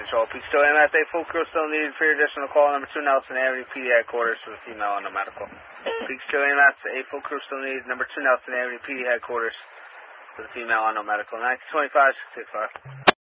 Control. Peak still AMS, a full crew still needed for your additional call. Number 2 Nelson Avenue, PD headquarters for the female unknown medical. Peak still AMS, a full crew still needed. Number 2 Nelson Avenue, PD headquarters for the female unknown medical. 1925-65.